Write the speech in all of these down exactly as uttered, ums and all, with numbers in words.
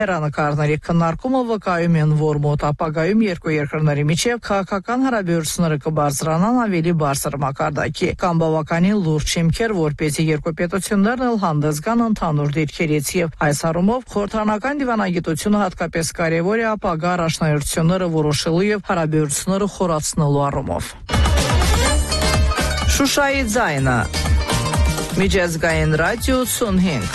Հեռանկարների քննարկումը վկայում են, որ մոտ ապագայում երկու երկրների միջև քաղաքական հարաբերությունները կբարձրանան ավելի բարձր մակարդակի, կամ բավականին լուրջ հիմքեր, որպեսզի երկու պետություններն էլ հանդես գան ընդհանուր դիրքերից, եւ այս առումով խորհրդարանական դիվանագիտությունը հատկապես կարևոր է ապագա առաջնահերթությունները որոշելու եւ հարաբերությունները խորացնելու առումով։ Շուշայի ձայնը Միջազգային ռադիո ութսունհինգ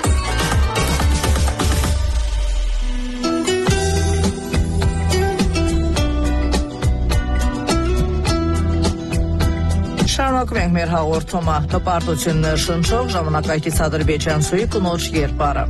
Շարունակում ենք մեր հաղորդումը։ Հպարտություններ շնչող ժամանակակից ադրբեջանցուի կնոջ կերպարը։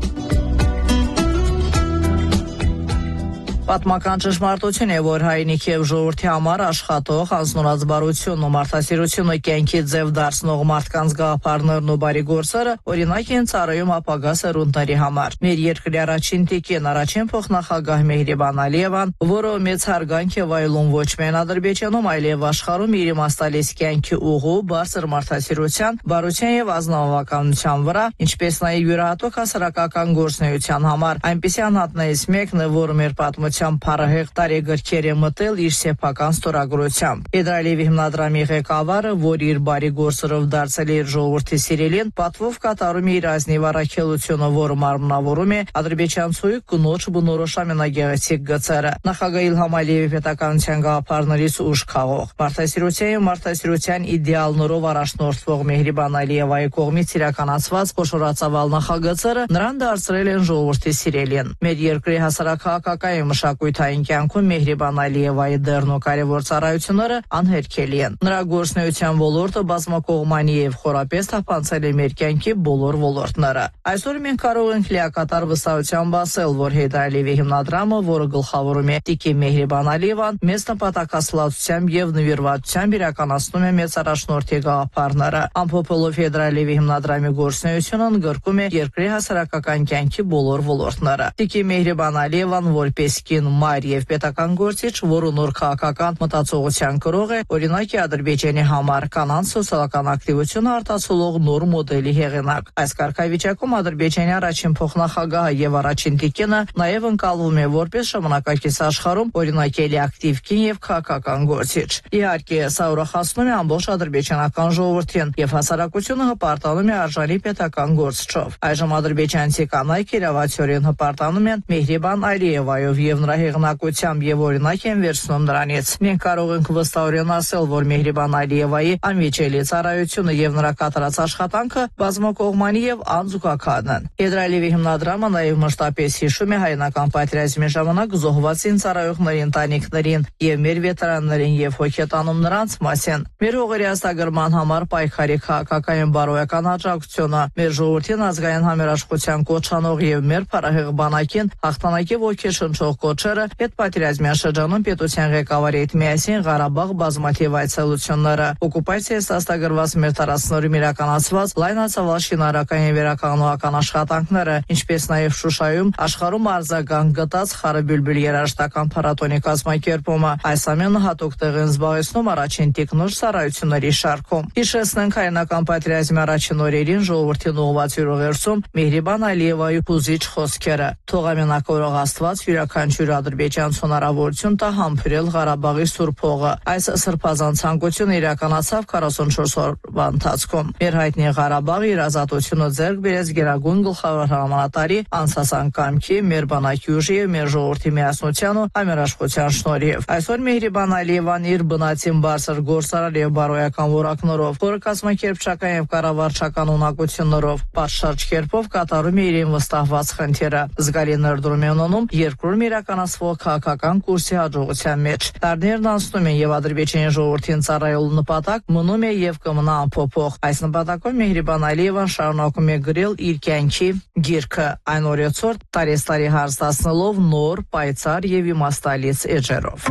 Պատմական ճշմարտություն է, որ հայրենիքի եւ ժողովրդի համար աշխատող անznորած բարությունն ու մարդասիրությունը կյանքի ձև դարձնող մարդկանց գաղափարներն ու բարի գործերը օրինակ են ծառայում ապագա սերունդների համար։ Մեր երկրի առաջին տիկին, առաջին փոխնախագահ Մեհրիբան Ալիևան, որը մեծ հարգանք է վայելում ոչ միայն Ադրբեջանում, այլև աշխարհում իր իմաստալից կյանքի ուղու, բարձր մարդասիրության, բարության եւ ազնվականության վրա, ինչպես նաեւ յուրահատուկ հասարակական գործունեության համար, այնպիսի անհատներից մեկն է, որը մեր պատմության փառահեղ տարեգրքեր է մտել իր սեփական ստորագրությամբ։ Էդրալիևի հիմնադրամի ղեկավարը, որ իր բարի գործերով դարձել է իր ժողովրդի սիրելին, պատվով կատարում է իր ազնիվ առաքելությունը, որը մարմնավորում է ադրբեջանցուի կնոջ բնորոշ ամենագեղեցիկ գծերը։ Նախագահ Իլհամ Ալիևի պետականության գաղափարներից ուժ քաղող, մարդասիրության եւ մարդասիրության իդեալներով առաջնորդվող Մեհրիբան Ալիևայի կողմից իրականացված խոշորացավալ նախագծերը նրան դարձրել են ժողովրդի սիրելին։ Մեր երկրի հասարակական մշակութային կյանքում Մեհրիբան Ալիևայի դերն ու կարևոր ծառայությունները անհերքելի են։ Նրա գործունեության ոլորտը բազմակողմանի եւ խորապես թափանցել է մեր կյանքի բոլոր ոլորտները։ Այսօր մենք կարող ենք լիակատար վստահությամբ ասել, որ Հեյդար Ալիևի հիմնադրամը, որը գլխավորում է տիկին Մեհրիբան Ալիևան, մեծ նպատակասլացությամբ եւ նվիրվածությամբ իրականացնում է մեծ առաջնորդի գաղափարները։ Ամփոփելով Հեյդար Ալիևի հիմնադրամի գործունեությունը, ընդգրկում է երկրի հասարակական կյանքի բոլոր ոլորտները։ Տիկին Մեհրիբան Ալիևան, որպես կին մայր եւ պետական գործիչ, որը նոր քաղաքական մտածողության կրող է, օրինակ է Ադրբեջանի համար կանանց սոցիալական ակտիվությունը արտացոլող նոր մոդելի հեղինակ։ Այս կարգավիճակում Ադրբեջանի առաջին փոխնախագահը եւ առաջին տիկինը նաեւ ընկալվում է որպես ժամանակակից աշխարհում օրինակելի ակտիվ կին եւ քաղաքական գործիչ։ Իհարկե, սա ուրախացնում է ամբողջ ադրբեջանական ժողովրդին եւ հասարակությունը հպարտանում է արժանի պետական գործչով։ Այժմ ադրբեջանցի կանայք իրավացիորեն հպարտանում են Մեհրիբան Ալիևայով եւ նրա հեղինակությամբ եւ օրինակ են վերցնում նրանից։ Մենք կարող ենք վստահորեն ասել, որ Մեհրիբան Ալիևայի անվիճելի ծառայությունը եւ նրա կատարած աշխատանքը բազմակողմանի եւ անզուգական են։ Հեյդար Ալիևի հիմնադրամը նաեւ մշտապես հիշում է հայնական պատերազմի ժամանակ զոհված ծառայողների ընտանիքներին եւ մեր վետերաններին եւ հոգետանում նրանց մասին։ Մեր հողերի ազատագրման համար պայքարի քաղաքական բարոյական աջակցությունը, մեր ժողովրդին ազգային համերաշխության կոչանող եւ մեր փառահեղ բանակին հաղթանակի ոգեշնչող կոչերը հետպատերազմյան շրջանում պետության ղեկավարի հետ միասին Ղարաբաղ բազմաթիվ այցելությունները, օկուպացիայից ազատագրված մեր տարածքներում իրականացված լայնածավալ շինարարական եւ վերականգնողական աշխատանքները, ինչպես նաեւ Շուշայում աշխարհում արձագանք գտած Խարը Բյուլբյուլ երաժշտական փառատոնի կազմակերպումը, այս ամենը հատուկ տեղ են զբաղեցնում առաջին տիկնոջ ծառայությունների շարքում։ Հիշեցնենք հայնական պատերազմի առաջին օրերին ժողովրդին ուղղված յուրողերցում Մեհրիբան Ալիևայի հուզիչ խոսքերը։ Թող ամենակարող Աստված յուրաքանչյուր ադրբեջանցու հնարավորություն տա համբուրել Ղարաբաղի սուրբ հողը։ Այս սրբազան ցանկությունը իրականացավ քառասունչորս օրվա ընթացքում։ Մեր հայտնի Ղարաբաղը իր ազատությունը ձեռք բերեց գերագույն գլխավոր հրամանատարի անսասան կամքի, մեր բանակի ուժի եւ մեր ժողովրդի միասնության ու համերաշխության շնորհիվ։ Այսօր Մեհրիբան Ալիևան իր բնածին բարձր գործարար եւ բարոյական որակներով, որը կազմակերպչական եւ կառավարչական ունակություններով պատշաճ կերպով կատարում է իրեն վստահված խնդիրը։ Զգալի ներդրում է ունենում երկրում իրականացվող քաղաքական կուրսի հաջողության մեջ։ Տարիներն անցնում են եւ Ադրբեջանի ժողովրդին ծառայելու նպատակ մնում է եւ կմնա անփոփոխ։ Այս նպատակով Մեհրիբան Ալիևան շարունակում է գրել իր կյանքի գիրքը, այն օրեցօր տարեստարի հարստացնելով նոր, պայծառ եւ իմաստալից էջերով։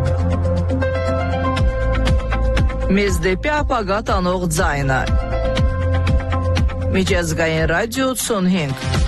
Մեզ դեպի ապագա տանող ձայնը Միջազգային ռադիո ութսունհինգ